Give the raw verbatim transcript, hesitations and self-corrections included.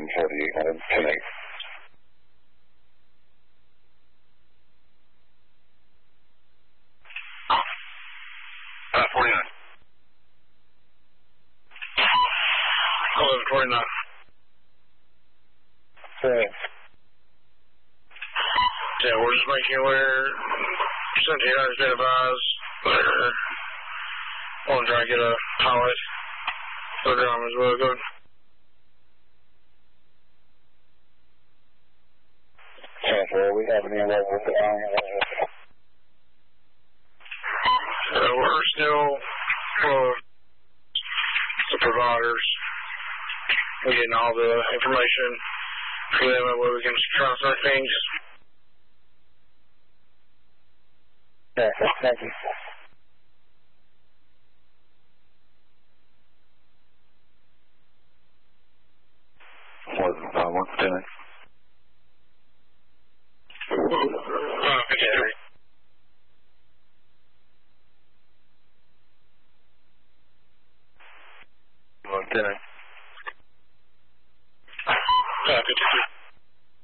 forty-eight, one ten eight. Uh, forty-nine. eleven forty-nine. Okay. Yeah, we're just making you aware. Sent to you guys, been advised. They're want to try to get a pilot for the ground as well. Good. ten four, we have any level with the line. So we're still, uh, the providers. We're getting all the information for them and where we can transfer things. Okay, thank you. What, uh, one ten eight? Uh, fifty-three. one ten eight. Uh, fifty-three.